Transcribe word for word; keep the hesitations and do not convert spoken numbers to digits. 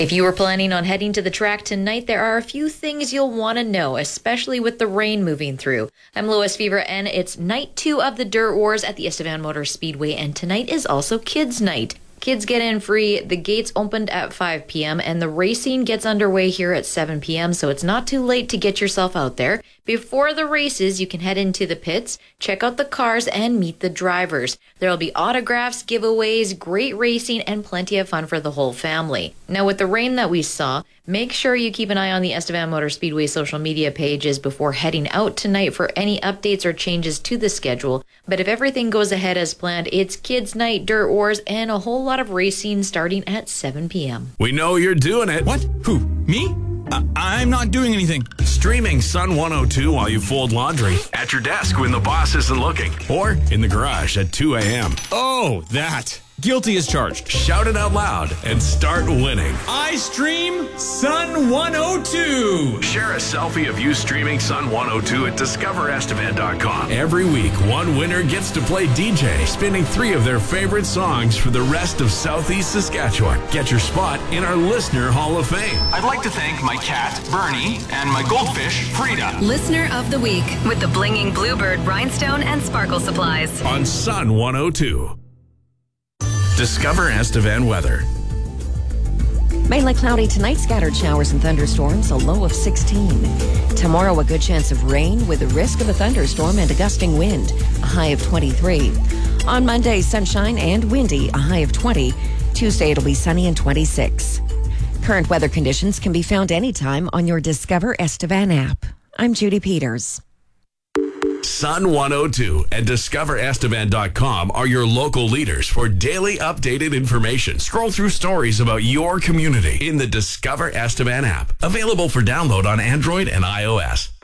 If you were planning on heading to the track tonight, there are a few things you'll want to know, especially with the rain moving through. I'm Lois Fever, and it's night two of the Dirt Wars at the Estevan Motor Speedway, and tonight is also Kids Night. Kids get in free. The gates opened at five p.m. and the racing gets underway here at seven p.m., so it's not too late to get yourself out there. Before the races, you can head into the pits, check out the cars, and meet the drivers. There'll be autographs, giveaways, great racing, and plenty of fun for the whole family. Now, with the rain that we saw, make sure you keep an eye on the Estevan Motor Speedway social media pages before heading out tonight for any updates or changes to the schedule. But if everything goes ahead as planned, it's Kids Night, Dirt Wars, and a whole lot of racing starting at seven p.m. We know you're doing it. What? Who? Me? I- I'm not doing anything. Streaming Sun one oh two while you fold laundry, at your desk when the boss isn't looking, or in the garage at two a.m. Oh, that. Guilty as charged. Shout it out loud and start winning. I stream Sun one oh two. Share a selfie of you streaming Sun one oh two at discover estevan dot com. Every week, one winner gets to play D J, spinning three of their favorite songs for the rest of Southeast Saskatchewan. Get your spot in our Listener Hall of Fame. I'd like to thank my cat, Bernie, and my goldfish, Frida. Listener of the Week with the Blinging Bluebird Rhinestone and Sparkle Supplies. On Sun one oh two. Discover Estevan weather. Mainly cloudy tonight, scattered showers and thunderstorms, a low of sixteen. Tomorrow, a good chance of rain with a risk of a thunderstorm and a gusting wind, a high of twenty-three. On Monday, sunshine and windy, a high of twenty. Tuesday, it'll be sunny and twenty-six. Current weather conditions can be found anytime on your Discover Estevan app. I'm Judy Peters. Sun one oh two and discover estevan dot com are your local leaders for daily updated information. Scroll through stories about your community in the Discover Estevan app. Available for download on Android and iOS.